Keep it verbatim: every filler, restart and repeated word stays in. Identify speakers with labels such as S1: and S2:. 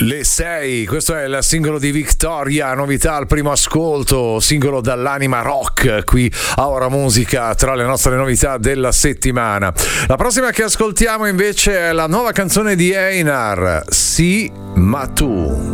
S1: Le sei, questo è il singolo di Victoria, novità al primo ascolto, singolo dall'anima rock, qui a Ora Musica, tra le nostre novità della settimana. La prossima che ascoltiamo invece è la nuova canzone di Einar, Sì, ma tu.